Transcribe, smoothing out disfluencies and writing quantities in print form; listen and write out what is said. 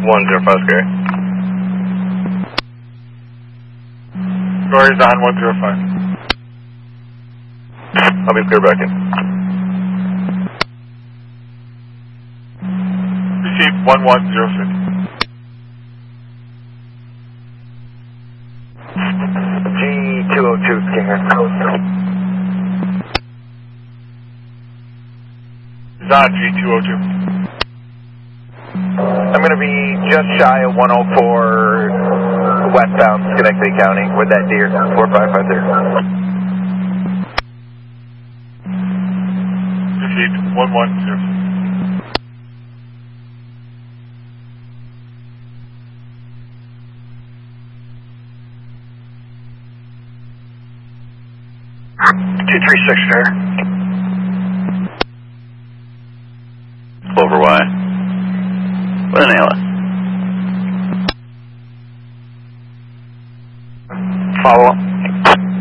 105 Scary. Score's on 105. I'll be clear back in. Received 1106. G202 Stinger. Is on G202. I'm going to be just shy of 104 westbound Schenectady County with that deer, 4550. Received 110. Fair. Clover Y. With an ALS. Follow up.